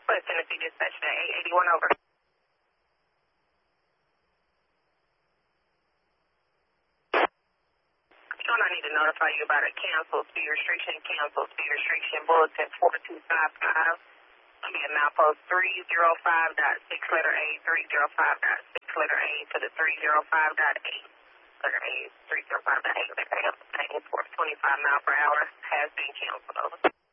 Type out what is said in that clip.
West Tennessee Dispatch at 881 over. Sean, I need to notify you about a canceled speed restriction, bulletin 4255. It'll be a milepost 305.6 letter A, 305.6 letter A to the 305.8 letter A, 305.8 letter A. For 25 miles per hour has been canceled over.